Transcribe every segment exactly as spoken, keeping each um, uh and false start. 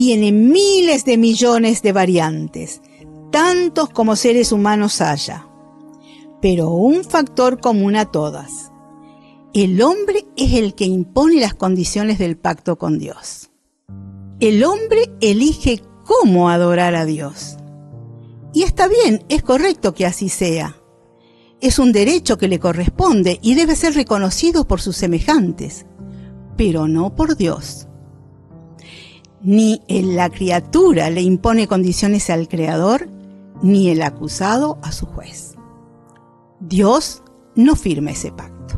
tiene miles de millones de variantes, tantos como seres humanos haya, pero un factor común a todas: el hombre es el que impone las condiciones del pacto con Dios. El hombre elige cómo adorar a Dios. Y está bien, es correcto que así sea. Es un derecho que le corresponde y debe ser reconocido por sus semejantes, pero no por Dios. Ni la criatura le impone condiciones al Creador, ni el acusado a su juez. Dios no firma ese pacto.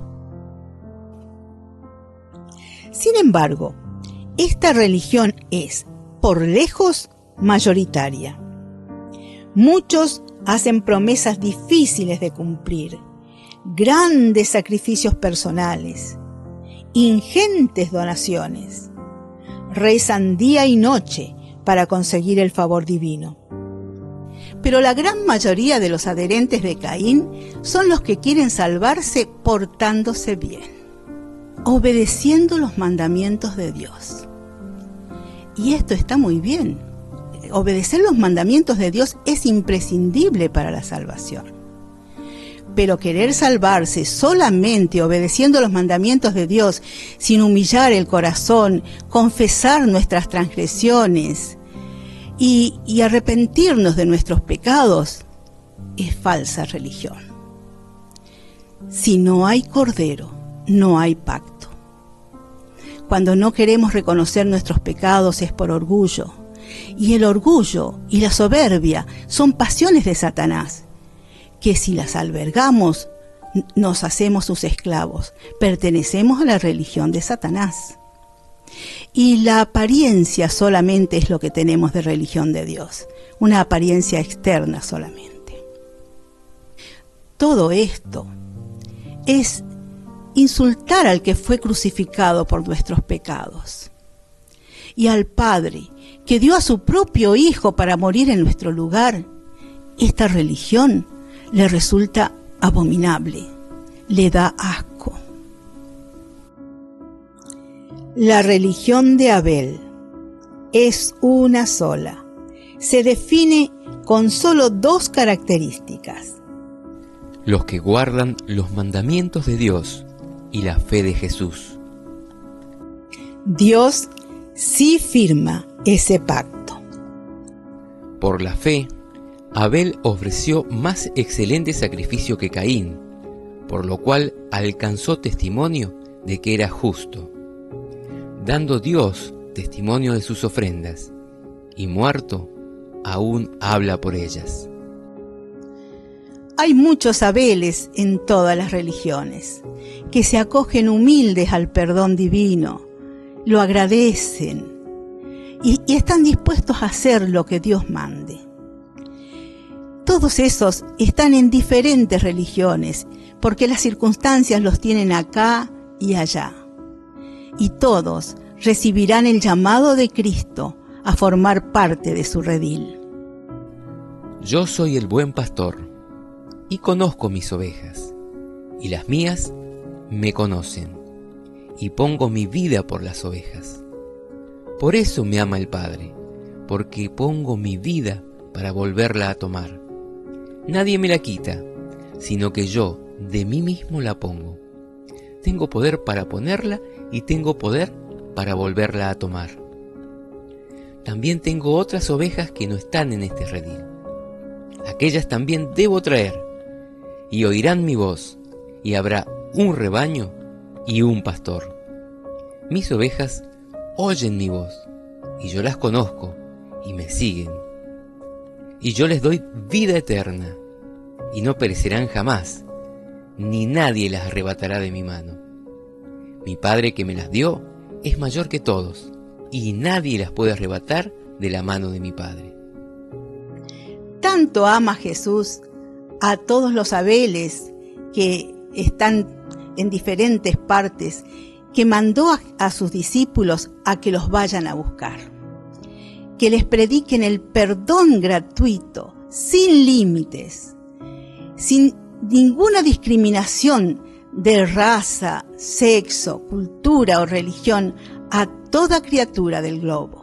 Sin embargo, esta religión es, por lejos, mayoritaria. Muchos hacen promesas difíciles de cumplir, grandes sacrificios personales, ingentes donaciones. Rezan día y noche para conseguir el favor divino. Pero la gran mayoría de los adherentes de Caín son los que quieren salvarse portándose bien, obedeciendo los mandamientos de Dios. Y esto está muy bien. Obedecer los mandamientos de Dios es imprescindible para la salvación. Pero querer salvarse solamente obedeciendo los mandamientos de Dios, sin humillar el corazón, confesar nuestras transgresiones y, y arrepentirnos de nuestros pecados, es falsa religión. Si no hay cordero, no hay pacto. Cuando no queremos reconocer nuestros pecados es por orgullo. Y el orgullo y la soberbia son pasiones de Satanás, que si las albergamos, nos hacemos sus esclavos, pertenecemos a la religión de Satanás. Y la apariencia solamente es lo que tenemos de religión de Dios, una apariencia externa solamente. Todo esto es insultar al que fue crucificado por nuestros pecados y al Padre que dio a su propio Hijo para morir en nuestro lugar. Esta religión le resulta abominable, le da asco. La religión de Abel es una sola. Se define con solo dos características: los que guardan los mandamientos de Dios y la fe de Jesús. Dios sí firma ese pacto. Por la fe, Abel ofreció más excelente sacrificio que Caín, por lo cual alcanzó testimonio de que era justo, dando Dios testimonio de sus ofrendas, y muerto, aún habla por ellas. Hay muchos Abeles en todas las religiones, que se acogen humildes al perdón divino, lo agradecen y, y están dispuestos a hacer lo que Dios mande. Todos esos están en diferentes religiones, porque las circunstancias los tienen acá y allá. Y todos recibirán el llamado de Cristo a formar parte de su redil. Yo soy el buen pastor, y conozco mis ovejas, y las mías me conocen, y pongo mi vida por las ovejas. Por eso me ama el Padre, porque pongo mi vida para volverla a tomar. Nadie me la quita, sino que yo de mí mismo la pongo. Tengo poder para ponerla y tengo poder para volverla a tomar. También tengo otras ovejas que no están en este redil. Aquellas también debo traer, y oirán mi voz, y habrá un rebaño y un pastor. Mis ovejas oyen mi voz, y yo las conozco, y me siguen. Y yo les doy vida eterna, y no perecerán jamás, ni nadie las arrebatará de mi mano. Mi Padre que me las dio es mayor que todos, y nadie las puede arrebatar de la mano de mi Padre. Tanto ama Jesús a todos los Abeles que están en diferentes partes, que mandó a, a sus discípulos a que los vayan a buscar, que les prediquen el perdón gratuito, sin límites, sin ninguna discriminación de raza, sexo, cultura o religión, a toda criatura del globo.